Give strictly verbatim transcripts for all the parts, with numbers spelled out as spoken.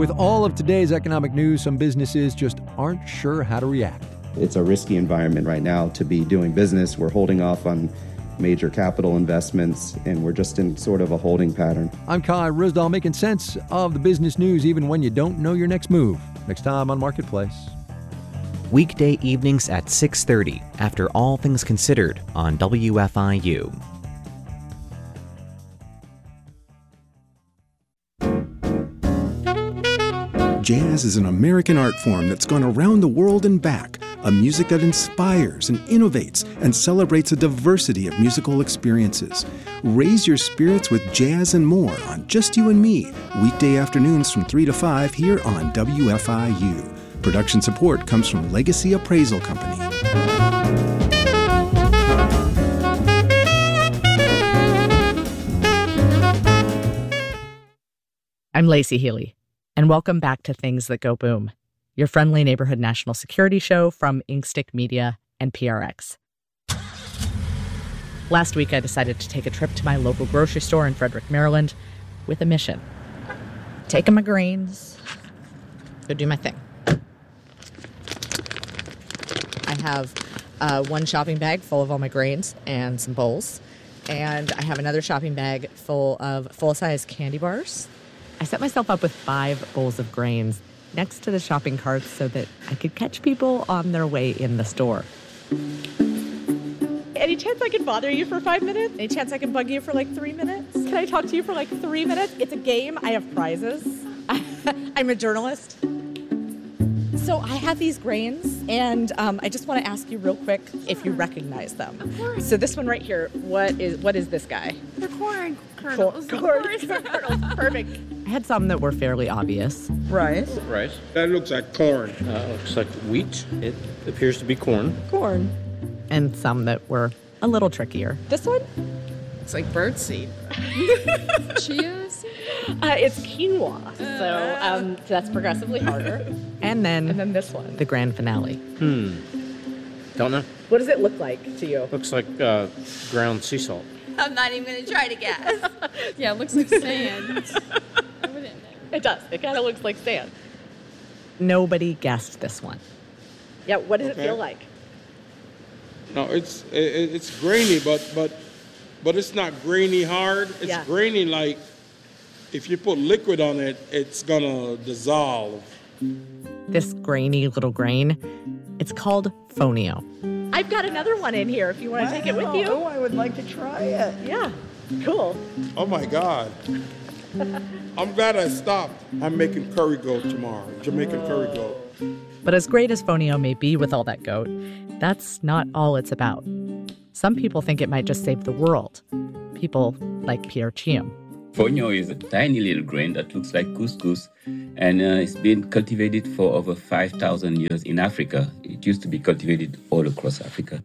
With all of today's economic news, some businesses just aren't sure how to react. It's a risky environment right now to be doing business. We're holding off on major capital investments, and we're just in sort of a holding pattern. I'm Kai Risdall, making sense of the business news even when you don't know your next move. Next time on Marketplace. Weekday evenings at six thirty after All Things Considered on W F I U. Jazz is an American art form that's gone around the world and back, a music that inspires and innovates and celebrates a diversity of musical experiences. Raise your spirits with jazz and more on Just You and Me, weekday afternoons from three to five here on W F I U. Production support comes from Legacy Appraisal Company. I'm Lacey Healy, and welcome back to Things That Go Boom, your friendly neighborhood national security show from Inkstick Media and P R X. Last week, I decided to take a trip to my local grocery store in Frederick, Maryland, with a mission. Taking my grains, go do my thing. I have uh, one shopping bag full of all my grains and some bowls, and I have another shopping bag full of full-size candy bars. I set myself up with five bowls of grains next to the shopping carts so that I could catch people on their way in the store. Any chance I can bother you for five minutes? Any chance I can bug you for like three minutes? Can I talk to you for like three minutes? It's a game. I have prizes. I'm a journalist. So I have these grains, and um, I just want to ask you real quick if you recognize them. Of course. So this one right here, what is what is this guy? The corn kernels. Corn, corn kernels. Perfect. I had some that were fairly obvious. Rice. Rice. That looks like corn. Uh, looks like wheat. It appears to be corn. Corn. And some that were a little trickier. This one? It's like birdseed. Chia seed? Uh, it's quinoa. So um, that's progressively harder. And then, and then this one. The grand finale. Hmm. Don't know. What does it look like to you? Looks like uh, ground sea salt. I'm not even going to try to guess. Yeah, it looks like sand. It does. It kind of looks like sand. Nobody guessed this one. Yeah, what does Okay. it feel like? No, it's it, it's grainy, but but but it's not grainy hard. It's Yeah. grainy like if you put liquid on it, it's gonna dissolve. This grainy little grain, it's called fonio. I've got another one in here if you want to take it with you. Oh, I would like to try it. Yeah, cool. Oh my God! I'm glad I stopped. I'm making curry goat tomorrow, Jamaican curry goat. But as great as fonio may be with all that goat, that's not all it's about. Some people think it might just save the world. People like Pierre Chium. Fonio is a tiny little grain that looks like couscous, and uh, it's been cultivated for over five thousand years in Africa. It used to be cultivated all across Africa.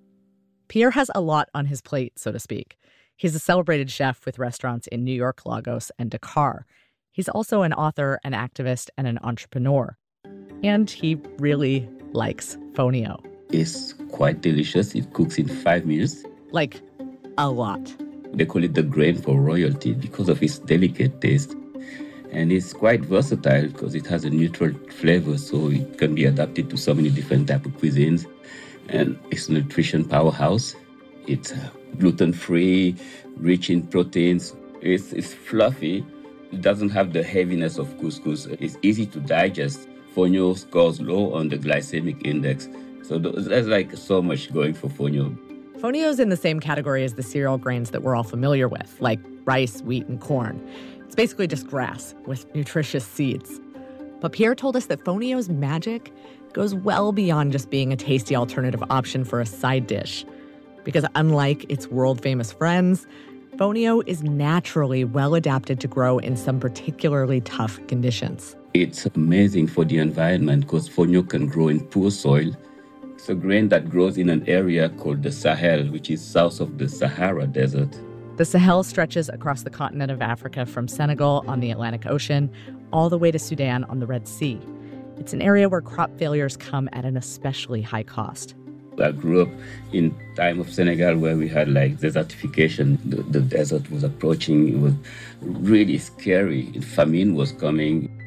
Pierre has a lot on his plate, so to speak. He's a celebrated chef with restaurants in New York, Lagos, and Dakar. He's also an author, an activist, and an entrepreneur. And he really likes fonio. It's quite delicious. It cooks in five minutes. Like, a lot. They call it the grain for royalty because of its delicate taste. And it's quite versatile because it has a neutral flavor, so it can be adapted to so many different types of cuisines. And it's a nutrition powerhouse. It's gluten-free, rich in proteins. It's, it's fluffy. It doesn't have the heaviness of couscous. It's easy to digest. Fonio scores low on the glycemic index. So there's like so much going for fonio. Fonio's in the same category as the cereal grains that we're all familiar with, like rice, wheat, and corn. It's basically just grass with nutritious seeds. But Pierre told us that fonio's magic goes well beyond just being a tasty alternative option for a side dish. Because unlike its world-famous friends, fonio is naturally well adapted to grow in some particularly tough conditions. It's amazing for the environment because fonio can grow in poor soil. It's a grain that grows in an area called the Sahel, which is south of the Sahara Desert. The Sahel stretches across the continent of Africa from Senegal on the Atlantic Ocean all the way to Sudan on the Red Sea. It's an area where crop failures come at an especially high cost. I grew up in time of Senegal where we had like desertification. The, the desert was approaching. It was really scary. Famine was coming.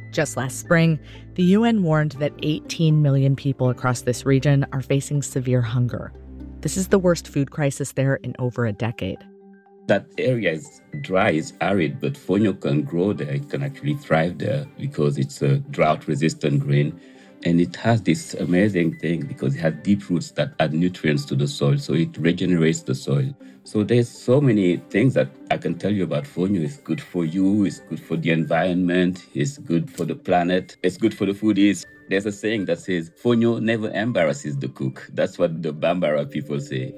Just last spring, the U N warned that eighteen million people across this region are facing severe hunger. This is the worst food crisis there in over a decade. That area is dry, it's arid, but fonio can grow there. It can actually thrive there because it's a drought-resistant grain. And it has this amazing thing because it has deep roots that add nutrients to the soil, so it regenerates the soil. So there's so many things that I can tell you about fonio. It's good for you, it's good for the environment, it's good for the planet, it's good for the foodies. There's a saying that says, fonio never embarrasses the cook. That's what the Bambara people say.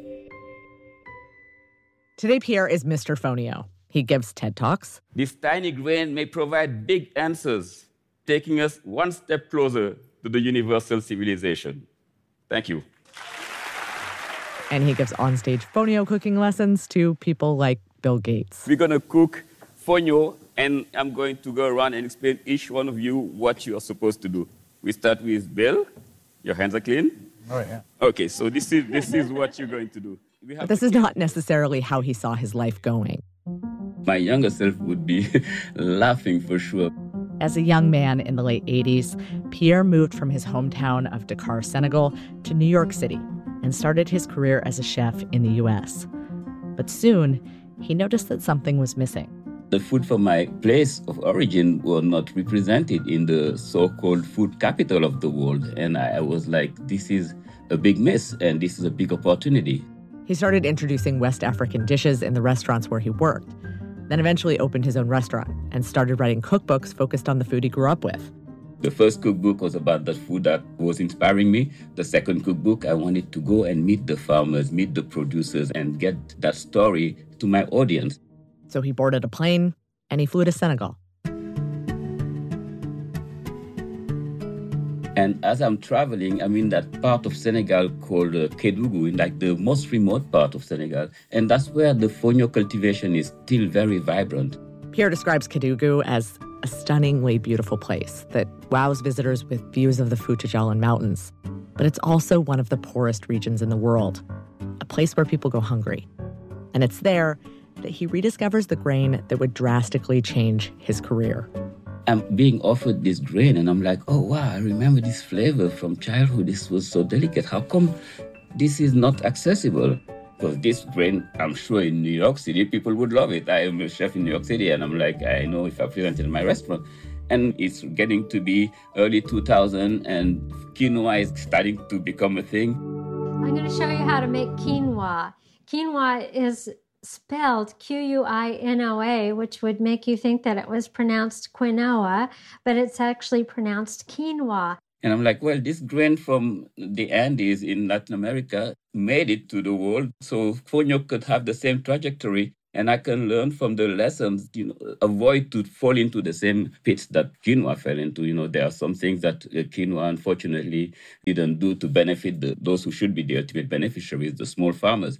Today, Pierre is Mister Fonio. He gives TED Talks. This tiny grain may provide big answers, taking us one step closer to the universal civilization. Thank you. And he gives onstage fonio cooking lessons to people like Bill Gates. We're going to cook fonio, and I'm going to go around and explain each one of you what you are supposed to do. We start with Bill. Your hands are clean? Oh, yeah. Okay, so this is this is what you're going to do. We have but this is not necessarily how he saw his life going. My younger self would be laughing for sure. As a young man in the late eighties, Pierre moved from his hometown of Dakar, Senegal, to New York City and started his career as a chef in the U S. But soon, he noticed that something was missing. The food from my place of origin were not represented in the so-called food capital of the world. And I was like, this is a big miss, and this is a big opportunity. He started introducing West African dishes in the restaurants where he worked, then eventually opened his own restaurant and started writing cookbooks focused on the food he grew up with. The first cookbook was about the food that was inspiring me. The second cookbook, I wanted to go and meet the farmers, meet the producers, and get that story to my audience. So he boarded a plane and he flew to Senegal. And as I'm traveling, I'm in that part of Senegal called uh, Kédougou, in like the most remote part of Senegal. And that's where the fonio cultivation is still very vibrant. Pierre describes Kédougou as a stunningly beautiful place that wows visitors with views of the Fouta-Djallon Mountains. But it's also one of the poorest regions in the world, a place where people go hungry. And it's there that he rediscovers the grain that would drastically change his career. I'm being offered this grain, and I'm like, oh, wow, I remember this flavor from childhood. This was so delicate. How come this is not accessible? Because this grain, I'm sure in New York City, people would love it. I am a chef in New York City, and I'm like, I know if I present it in my restaurant. And it's getting to be early two thousand, and quinoa is starting to become a thing. I'm going to show you how to make quinoa. Quinoa is spelled Q U I N O A, which would make you think that it was pronounced quinoa, but it's actually pronounced quinoa. And I'm like, well, this grain from the Andes in Latin America made it to the world, so fonio could have the same trajectory, and I can learn from the lessons, you know, avoid to fall into the same pits that quinoa fell into. You know, there are some things that uh, quinoa, unfortunately, didn't do to benefit the, those who should be the ultimate beneficiaries, the small farmers.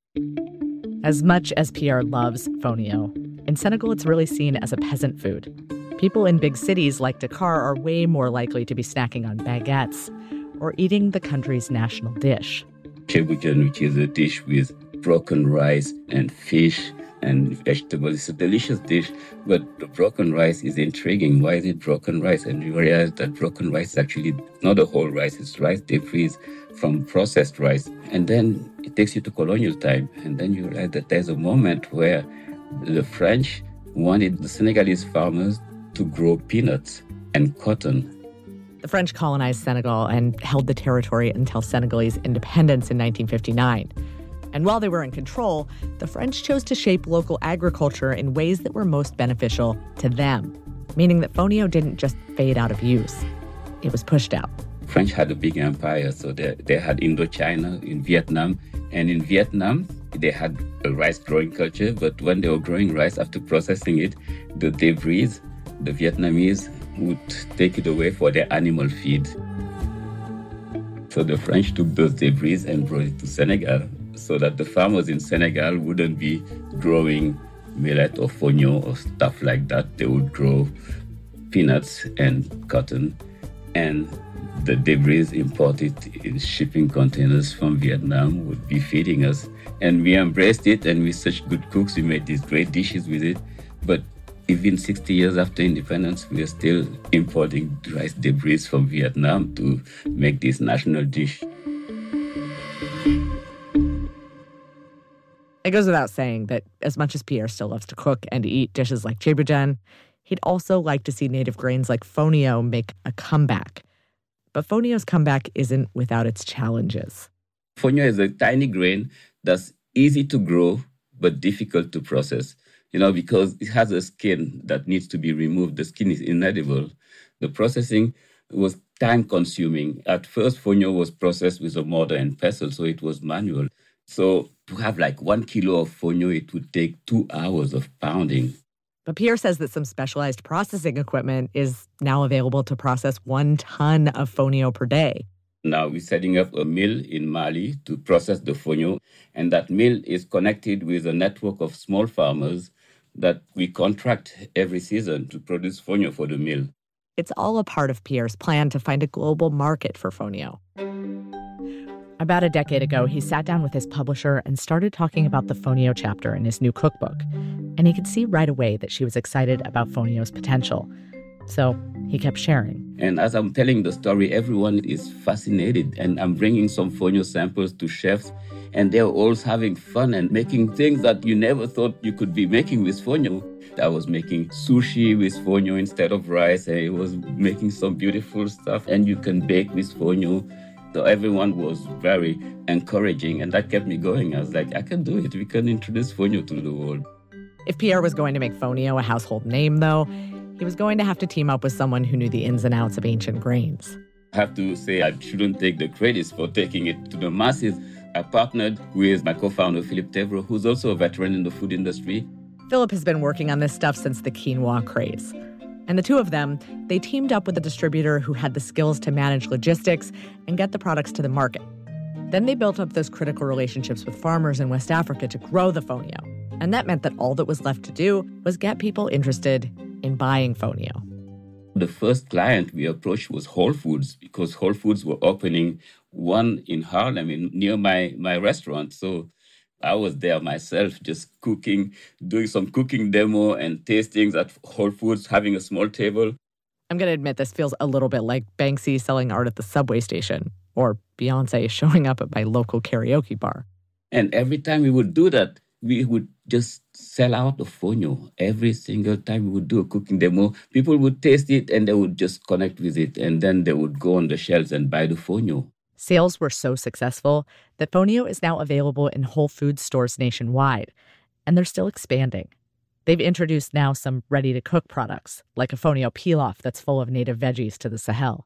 As much as Pierre loves fonio, in Senegal it's really seen as a peasant food. People in big cities like Dakar are way more likely to be snacking on baguettes or eating the country's national dish. Cebujan, which is a dish with broken rice and fish and vegetables. It's a delicious dish, but the broken rice is intriguing. Why is it broken rice? And you realize that broken rice is actually not a whole rice. It's rice debris from processed rice. And then it takes you to colonial time. And then you realize that there's a moment where the French wanted the Senegalese farmers to grow peanuts and cotton. The French colonized Senegal and held the territory until Senegalese independence in nineteen fifty-nine. And while they were in control, the French chose to shape local agriculture in ways that were most beneficial to them, meaning that fonio didn't just fade out of use. It was pushed out. French had a big empire, so they, they had Indochina in Vietnam. And in Vietnam, they had a rice-growing culture, but when they were growing rice, after processing it, the debris, the Vietnamese would take it away for their animal feed. So the French took those debris and brought it to Senegal, so that the farmers in Senegal wouldn't be growing millet or fonio or stuff like that. They would grow peanuts and cotton, and the debris imported in shipping containers from Vietnam would be feeding us. And we embraced it, and we're such good cooks. We made these great dishes with it. But Even sixty years after independence, we are still importing rice debris from Vietnam to make this national dish. It goes without saying that as much as Pierre still loves to cook and eat dishes like cheboujen, he'd also like to see native grains like fonio make a comeback. But fonio's comeback isn't without its challenges. Fonio is a tiny grain that's easy to grow but difficult to process, you know, because it has a skin that needs to be removed. The skin is inedible. The processing was time-consuming. At first, fonio was processed with a mortar and pestle, so it was manual. So to have like one kilo of fonio, it would take two hours of pounding. But Pierre says that some specialized processing equipment is now available to process one ton of fonio per day. Now we're setting up a mill in Mali to process the fonio, and that mill is connected with a network of small farmers that we contract every season to produce fonio for the mill. It's all a part of Pierre's plan to find a global market for fonio. About a decade ago, he sat down with his publisher and started talking about the fonio chapter in his new cookbook. And he could see right away that she was excited about fonio's potential. So he kept sharing. And as I'm telling the story, everyone is fascinated. And I'm bringing some fonio samples to chefs. And they're all having fun and making things that you never thought you could be making with fonio. I was making sushi with fonio instead of rice. And I was making some beautiful stuff. And you can bake with fonio. So everyone was very encouraging, and that kept me going. I was like, I can do it. We can introduce fonio to the world. If Pierre was going to make fonio a household name, though, he was going to have to team up with someone who knew the ins and outs of ancient grains. I have to say I shouldn't take the credits for taking it to the masses. I partnered with my co-founder, Philippe Tevreau, who's also a veteran in the food industry. Philip has been working on this stuff since the quinoa craze. And the two of them, they teamed up with a distributor who had the skills to manage logistics and get the products to the market. Then they built up those critical relationships with farmers in West Africa to grow the fonio. And that meant that all that was left to do was get people interested in buying fonio. The first client we approached was Whole Foods, because Whole Foods were opening one in Harlem in, near my, my restaurant. So I was there myself, just cooking, doing some cooking demo and tastings at Whole Foods, having a small table. I'm going to admit this feels a little bit like Banksy selling art at the subway station or Beyonce showing up at my local karaoke bar. And every time we would do that, we would just sell out the fonio. Every single time we would do a cooking demo, people would taste it and they would just connect with it. And then they would go on the shelves and buy the fonio. Sales were so successful that fonio is now available in Whole Foods stores nationwide, and they're still expanding. They've introduced now some ready-to-cook products, like a fonio pilaf that's full of native veggies to the Sahel.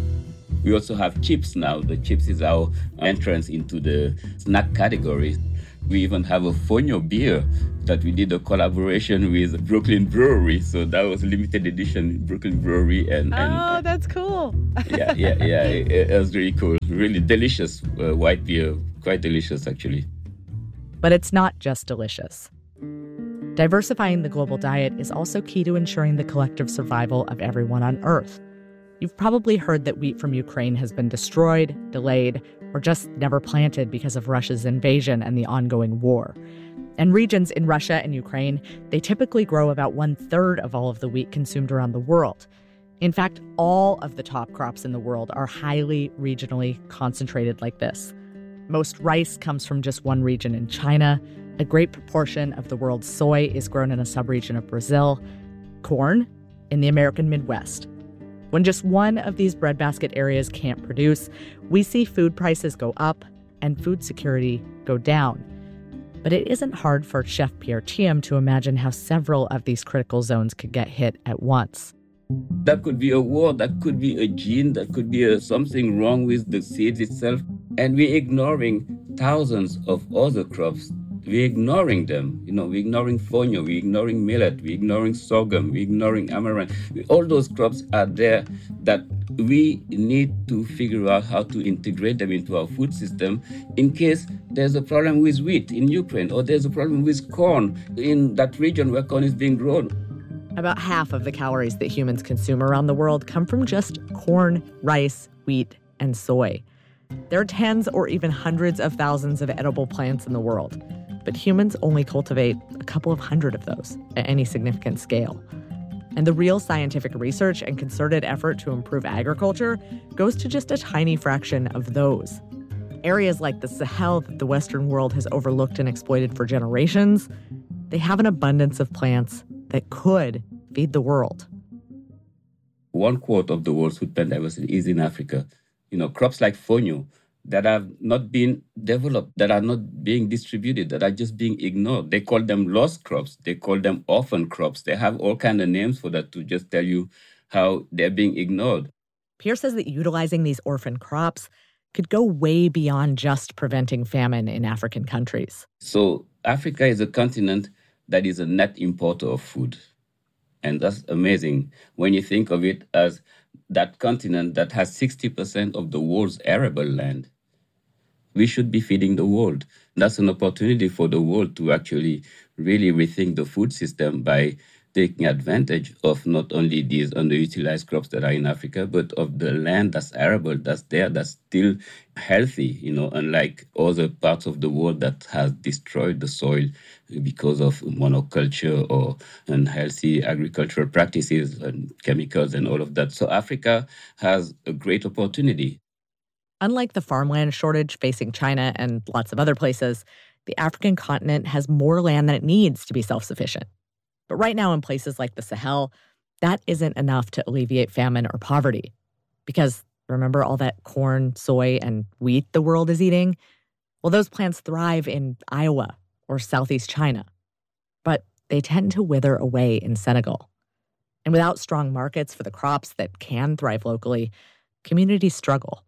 We also have chips now. The chips is our entrance into the snack category. We even have a fonio beer that we did a collaboration with Brooklyn Brewery. So that was a limited edition Brooklyn Brewery. And, and oh, that's cool. yeah, yeah, yeah. It, it was really cool. Really delicious uh, white beer. Quite delicious, actually. But it's not just delicious. Diversifying the global diet is also key to ensuring the collective survival of everyone on Earth. You've probably heard that wheat from Ukraine has been destroyed, delayed, or just never planted because of Russia's invasion and the ongoing war. And regions in Russia and Ukraine, they typically grow about one-third of all of the wheat consumed around the world. In fact, all of the top crops in the world are highly regionally concentrated like this. Most rice comes from just one region in China. A great proportion of the world's soy is grown in a subregion of Brazil. Corn in the American Midwest. When just one of these breadbasket areas can't produce, we see food prices go up and food security go down. But it isn't hard for Chef Pierre Thiam to imagine how several of these critical zones could get hit at once. That could be a war, that could be a gene, that could be a, something wrong with the seeds itself. And we're ignoring thousands of other crops. We're ignoring them. You know, we're ignoring fonio, we're ignoring millet, we're ignoring sorghum, we're ignoring amaranth. All those crops are there that we need to figure out how to integrate them into our food system in case there's a problem with wheat in Ukraine or there's a problem with corn in that region where corn is being grown. About half of the calories that humans consume around the world come from just corn, rice, wheat, and soy. There are tens or even hundreds of thousands of edible plants in the world. but humans only cultivate a couple of hundred of those at any significant scale. And the real scientific research and concerted effort to improve agriculture goes to just a tiny fraction of those. Areas like the Sahel that the Western world has overlooked and exploited for generations, they have an abundance of plants that could feed the world. One quarter of the world's food plant diversity is in Africa. You know, crops like fonio that have not been developed, that are not being distributed, that are just being ignored. They call them lost crops. They call them orphan crops. They have all kinds of names for that to just tell you how they're being ignored. Pierre says that utilizing these orphan crops could go way beyond just preventing famine in African countries. So Africa is a continent that is a net importer of food. And that's amazing when you think of it as that continent that has sixty percent of the world's arable land. We should be feeding the world. That's an opportunity for the world to actually really rethink the food system by taking advantage of not only these underutilized crops that are in Africa, but of the land that's arable, that's there, that's still healthy, you know, unlike other parts of the world that has destroyed the soil because of monoculture or unhealthy agricultural practices and chemicals and all of that. So Africa has a great opportunity. Unlike the farmland shortage facing China and lots of other places, the African continent has more land than it needs to be self-sufficient. But right now in places like the Sahel, that isn't enough to alleviate famine or poverty. Because remember all that corn, soy, and wheat the world is eating? Well, those plants thrive in Iowa or Southeast China. But they tend to wither away in Senegal. And without strong markets for the crops that can thrive locally, communities struggle.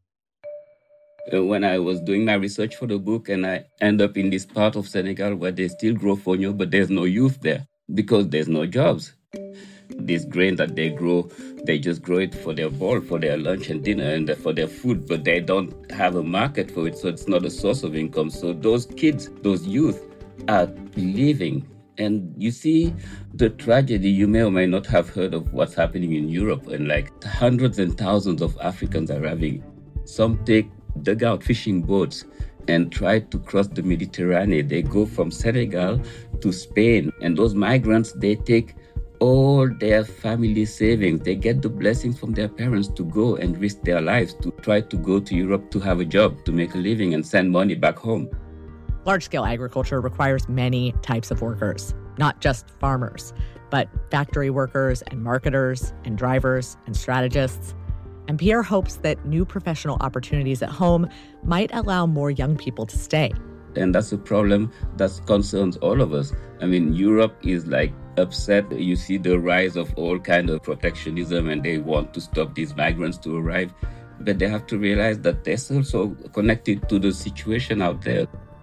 When I was doing my research for the book and I end up in this part of Senegal where they still grow fonio, but there's no youth there because there's no jobs. This grain that they grow, they just grow it for their bowl, for their lunch and dinner and for their food, but they don't have a market for it, so it's not a source of income. So those kids, those youth are leaving. And you see the tragedy. You may or may not have heard of what's happening in Europe, and like hundreds and thousands of Africans are arriving. Some take dugout fishing boats and try to cross the Mediterranean. They go from Senegal to Spain. And those migrants, they take all their family savings. They get the blessings from their parents to go and risk their lives, to try to go to Europe to have a job, to make a living and send money back home. Large-scale agriculture requires many types of workers, not just farmers, but factory workers and marketers and drivers and strategists. And Pierre hopes that new professional opportunities at home might allow more young people to stay. And that's a problem that concerns all of us. I mean, Europe is like upset. You see the rise of all kind of protectionism and they want to stop these migrants to arrive. But they have to realize that they're also connected to the situation out there.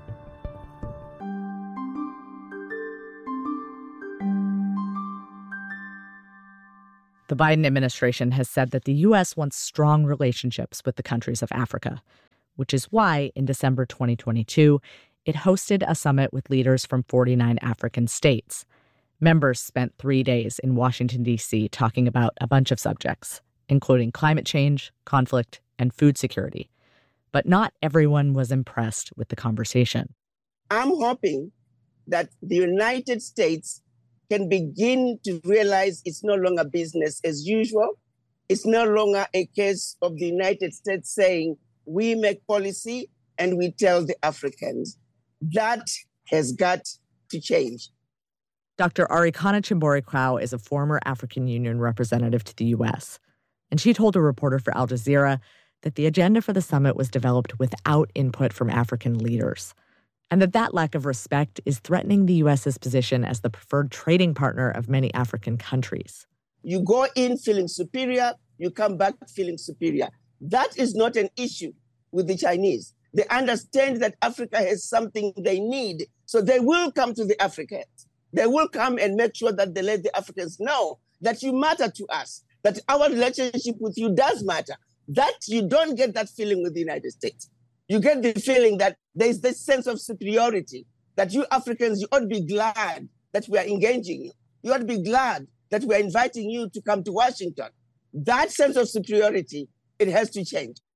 The Biden administration has said that the U S wants strong relationships with the countries of Africa, which is why in December twenty twenty-two, it hosted a summit with leaders from forty-nine African states. Members spent three days in Washington, D C talking about a bunch of subjects, including climate change, conflict, and food security. But not everyone was impressed with the conversation. I'm hoping that the United States can begin to realize it's no longer business as usual. It's no longer a case of the United States saying, we make policy and we tell the Africans. That has got to change. Doctor Arikana Chimbori-Kwao is a former African Union representative to the U S, and she told a reporter for Al Jazeera that the agenda for the summit was developed without input from African leaders, and that that lack of respect is threatening the U S's position as the preferred trading partner of many African countries. You go in feeling superior, you come back feeling superior. That is not an issue with the Chinese. They understand that Africa has something they need, so they will come to the Africans. They will come and make sure that they let the Africans know that you matter to us, that our relationship with you does matter. That you don't get that feeling with the United States. You get the feeling that there's this sense of superiority, that you Africans, you ought to be glad that we are engaging you. You ought to be glad that we are inviting you to come to Washington. That sense of superiority, it has to change.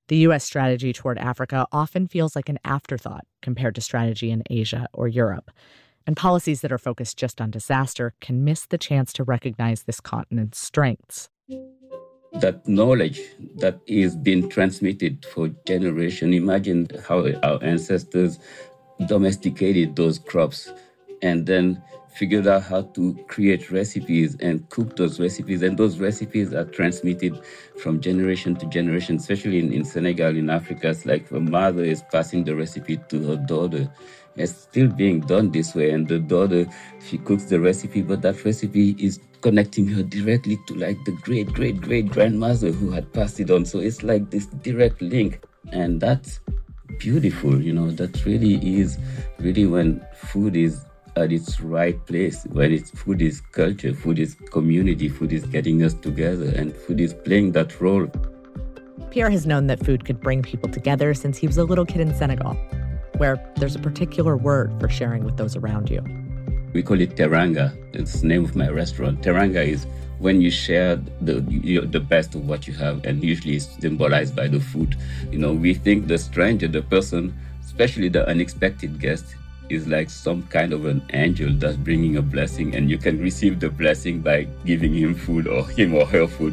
The U S strategy toward Africa often feels like an afterthought compared to strategy in Asia or Europe. And policies that are focused just on disaster can miss the chance to recognize this continent's strengths. That knowledge that is being transmitted for generations. Imagine how our ancestors domesticated those crops and then figured out how to create recipes and cook those recipes. And those recipes are transmitted from generation to generation, especially in, in Senegal, in Africa. It's like a mother is passing the recipe to her daughter. It's still being done this way. And the daughter, she cooks the recipe, but that recipe is connecting her directly to like the great, great, great grandmother who had passed it on. So it's like this direct link. And that's beautiful, you know, that really is really when food is at its right place, when it's food is culture, food is community, food is getting us together, and food is playing that role. Pierre has known that food could bring people together since he was a little kid in Senegal, where there's a particular word for sharing with those around you. We call it teranga. It's the name of my restaurant. Teranga is when you share the you know, the best of what you have, and usually it's symbolized by the food. You know, we think the stranger, the person, especially the unexpected guest, is like some kind of an angel that's bringing a blessing, and you can receive the blessing by giving him food or him or her food.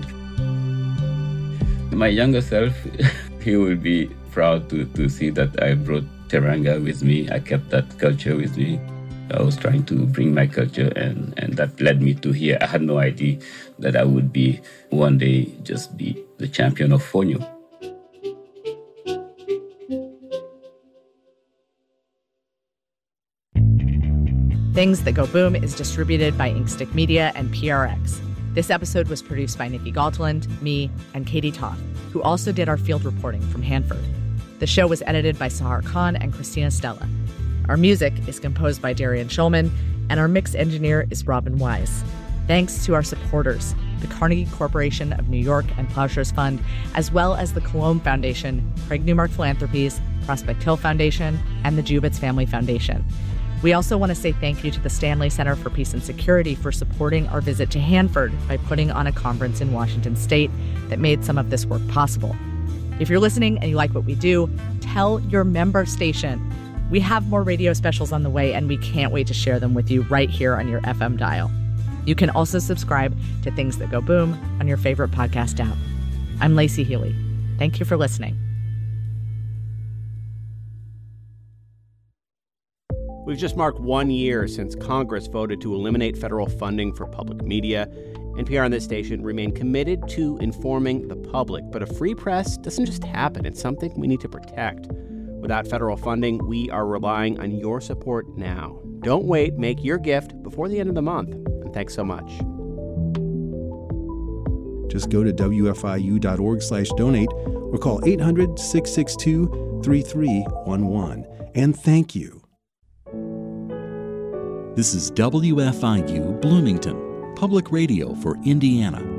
My younger self, he will be proud to, to see that I brought teranga with me. I kept that culture with me. I was trying to bring my culture, and, and that led me to here. I had no idea that I would be one day just be the champion of Fonio. Things That Go Boom is distributed by Inkstick Media and P R X. This episode was produced by Nikki Galtland, me, and Katie Toth, who also did our field reporting from Hanford. The show was edited by Sahar Khan and Christina Stella. Our music is composed by Darian Schulman, and our mix engineer is Robin Wise. Thanks to our supporters, the Carnegie Corporation of New York and Plowshares Fund, as well as the Colomb Foundation, Craig Newmark Philanthropies, Prospect Hill Foundation, and the Jubitz Family Foundation. We also want to say thank you to the Stanley Center for Peace and Security for supporting our visit to Hanford by putting on a conference in Washington State that made some of this work possible. If you're listening and you like what we do, tell your member station. We have more radio specials on the way, and we can't wait to share them with you right here on your F M dial. You can also subscribe to Things That Go Boom on your favorite podcast app. I'm Lacey Healy. Thank you for listening. We've just marked one year since Congress voted to eliminate federal funding for public media. N P R and this station remain committed to informing the public. But a free press doesn't just happen. It's something we need to protect. Without federal funding, we are relying on your support now. Don't wait. Make your gift before the end of the month. And thanks so much. Just go to W F I U dot org slash donate or call eight hundred, six six two, three three one one. And thank you. This is W F I U Bloomington, public radio for Indiana.